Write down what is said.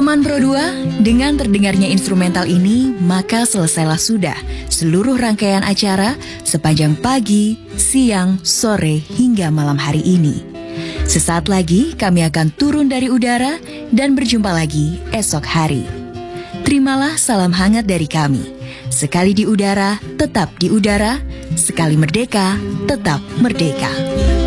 Teman Pro 2, dengan terdengarnya instrumental ini, maka selesailah sudah seluruh rangkaian acara sepanjang pagi, siang, sore, hingga malam hari ini. Sesaat lagi kami akan turun dari udara dan berjumpa lagi esok hari. Terimalah salam hangat dari kami. Sekali di udara, tetap di udara. Sekali merdeka, tetap merdeka.